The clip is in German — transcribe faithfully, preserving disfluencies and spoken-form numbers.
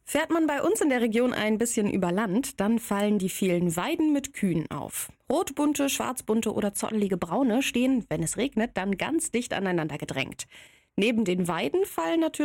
Fährt man bei uns in der Region ein bisschen über Land, dann fallen die vielen Weiden mit Kühen auf. Rotbunte, schwarzbunte oder zottelige braune stehen, wenn es regnet, dann ganz dicht aneinander gedrängt. Neben den Weiden fallen natürlich